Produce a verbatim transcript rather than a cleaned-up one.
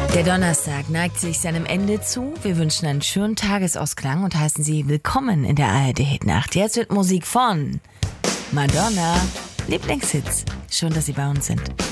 Der Donnerstag neigt sich seinem Ende zu. Wir wünschen einen schönen Tagesausklang und heißen Sie willkommen in der A R D-Hitnacht. Jetzt wird Musik von Madonna. Lieblingshits. Schön, dass Sie bei uns sind.